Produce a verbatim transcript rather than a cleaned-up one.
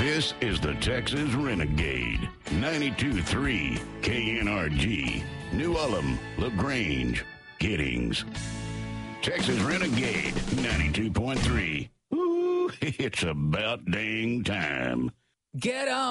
This is the Texas Renegade. ninety-two point three K N R G. New Ulm, LaGrange, Giddings. Texas Renegade, ninety-two point three. Ooh, it's about dang time. Get on.